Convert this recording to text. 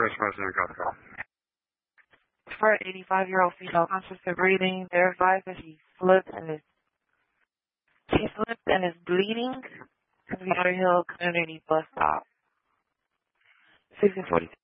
First President Costco. For an 85-year-old female conscious of breathing, they're advised that she slipped and is bleeding at the Outer Hill Community Bus Stop. 1642.